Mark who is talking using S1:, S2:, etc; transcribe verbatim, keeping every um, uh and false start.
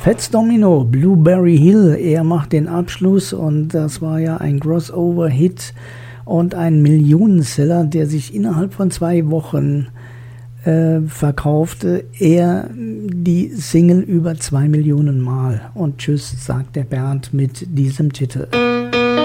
S1: Fats Domino, Blueberry Hill, er macht den Abschluss und das war ja ein Crossover-Hit und ein Millionenseller, der sich innerhalb von zwei Wochen äh, verkaufte. Er die Single über zwei Millionen Mal. Und tschüss, sagt der Bernd mit diesem Titel.